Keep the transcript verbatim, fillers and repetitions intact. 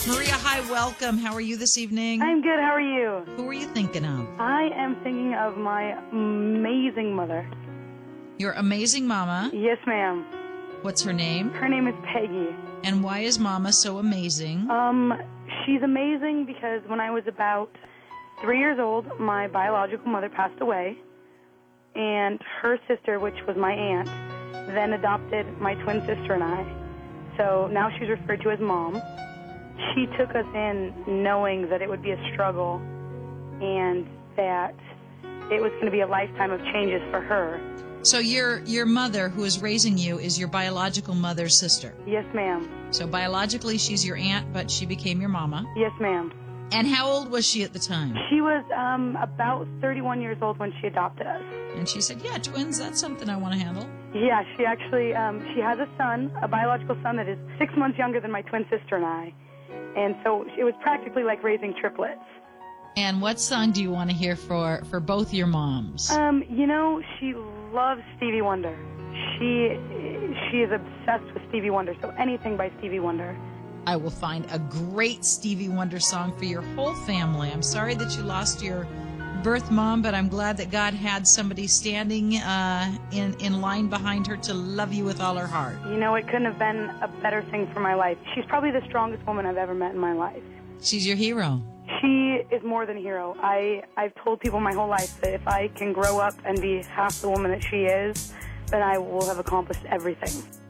Maria, hi, welcome. How are you this evening? I'm good. How are you? Who are you thinking of? I am thinking of my amazing mother. Your amazing mama. Yes, ma'am. What's her name? Her name is Peggy. And why is mama so amazing? Um, she's amazing because when I was about three years old, my biological mother passed away, and her sister, which was my aunt, then adopted my twin sister and I. So now she's referred to as Mom. She took us in knowing that it would be a struggle and that it was going to be a lifetime of changes for her. So your your mother, who is raising you, is your biological mother's sister. Yes, ma'am. So biologically, she's your aunt, but she became your mama. Yes, ma'am. And how old was she at the time? She was um, about thirty-one years old when she adopted us. And she said, yeah, twins, that's something I want to handle. Yeah, she actually, um, she has a son, a biological son that is six months younger than my twin sister and I. And so it was practically like raising triplets. And what song do you want to hear for, for both your moms? Um, you know, she loves Stevie Wonder. She she is obsessed with Stevie Wonder, so anything by Stevie Wonder. I will find a great Stevie Wonder song for your whole family. I'm sorry that you lost your birth mom, but I'm glad that God had somebody standing uh, in, in line behind her to love you with all her heart. You know, it couldn't have been a better thing for my life. She's probably the strongest woman I've ever met in my life. She's your hero. She is more than a hero. I, I've told people my whole life that if I can grow up and be half the woman that she is, then I will have accomplished everything.